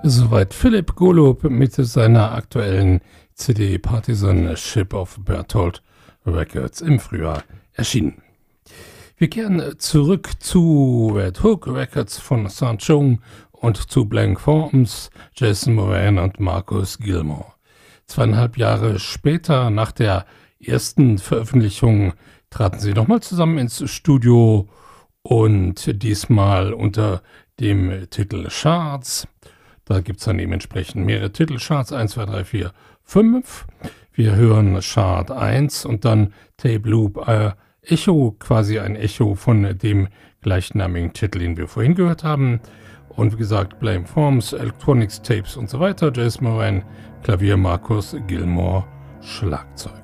Soweit Philipp Golob mit seiner aktuellen CD Partisan Ship of Berthold Records im Frühjahr erschienen. Wir kehren zurück zu Red Hook Records von St. John und zu Blank Forms, Jason Moran und Marcus Gilmore. 2,5 Jahre später, nach der ersten Veröffentlichung, traten sie nochmal zusammen ins Studio und diesmal unter dem Titel Shards. Da gibt es dann dementsprechend mehrere Titelcharts, 1, 2, 3, 4, 5. Wir hören Chart 1 und dann Tape Loop Echo, quasi ein Echo von dem gleichnamigen Titel, den wir vorhin gehört haben. Und wie gesagt, Blame Forms, Electronics, Tapes und so weiter. Jason Moran, Klavier, Marcus Gilmore, Schlagzeug.